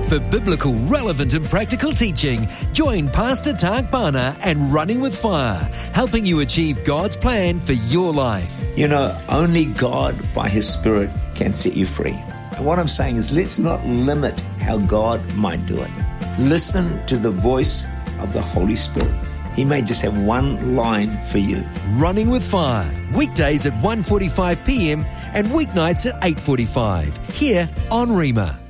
For biblical, relevant and practical teaching, join Pastor Tak Bhana and Running with Fire, helping you achieve God's plan for your life. You know, only God by His Spirit can set you free. And what I'm saying is, let's not limit how God might do it. Listen to the voice of the Holy Spirit. He may just have one line for you. Running with Fire, weekdays at 1:45 p.m. and weeknights at 8:45, here on Rhema.